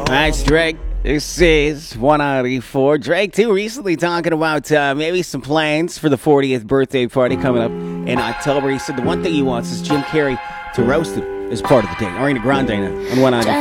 That's Drake. This is 194. Drake, too, recently talking about maybe some plans for the 40th birthday party coming up in October. He said the one thing he wants is Jim Carrey to roast him as part of the day. Ariana Grande now on 194.